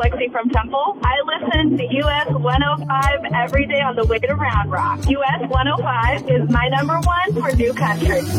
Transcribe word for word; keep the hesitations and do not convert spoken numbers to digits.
Lexi from Temple. I listen to U S one oh five every day on the way to Round Rock. U S one oh five is my number one for new country.